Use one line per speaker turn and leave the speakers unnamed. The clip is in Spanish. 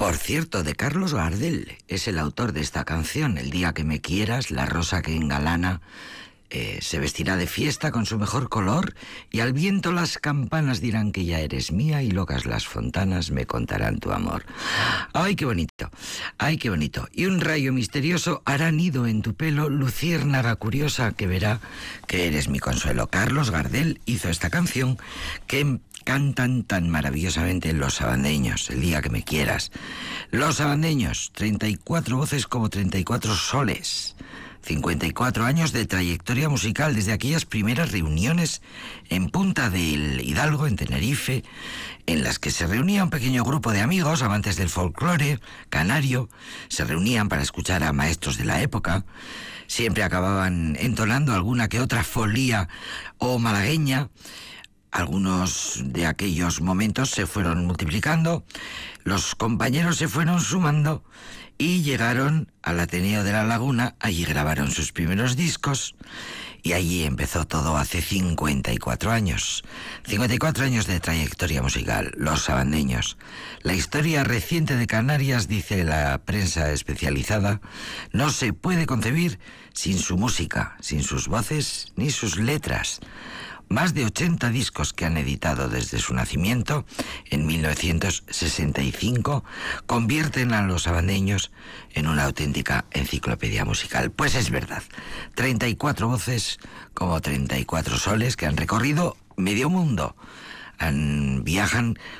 Por cierto, de Carlos Gardel es el autor de esta canción. El día que me quieras, la rosa que engalana se vestirá de fiesta con su mejor color, y al viento las campanas dirán que ya eres mía, y locas las fontanas me contarán tu amor. ¡Ay, qué bonito! ¡Ay, qué bonito! Y un rayo misterioso hará nido en tu pelo, luciérnaga curiosa que verá que eres mi consuelo. Carlos Gardel hizo esta canción que cantan tan maravillosamente los sabandeños. El día que me quieras. Los sabandeños, 34 voces como 34 soles. 54 años de trayectoria musical desde aquellas primeras reuniones en Punta del Hidalgo, en Tenerife, en las que se reunía un pequeño grupo de amigos, amantes del folclore canario, se reunían para escuchar a maestros de la época, siempre acababan entonando alguna que otra folía o malagueña. Algunos de aquellos momentos se fueron multiplicando, los compañeros se fueron sumando y llegaron al Ateneo de la Laguna. Allí grabaron sus primeros discos y allí empezó todo hace 54 años. 54 años de trayectoria musical, los sabandeños. La historia reciente de Canarias, dice la prensa especializada, no se puede concebir sin su música, sin sus voces ni sus letras. Más de 80 discos que han editado desde su nacimiento, en 1965, convierten a los sabandeños en una auténtica enciclopedia musical. Pues es verdad, 34 voces como 34 soles que han recorrido medio mundo. Viajan